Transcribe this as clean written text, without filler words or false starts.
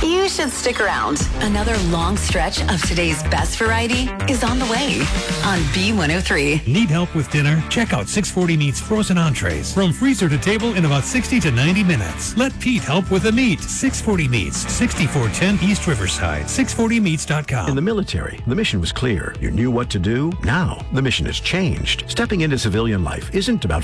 you should stick around. Another long stretch of today's best variety is on the way on B103. Need help with dinner? Check out 640 Meats frozen entrees. From freezer to table in about 60 to 90 minutes. Let Pete help with the meat. 640 Meats, 6410 East Riverside. 640meats.com. In the military, the mission was clear. You knew what to do. Now, the mission has changed. Stepping into civilian life isn't about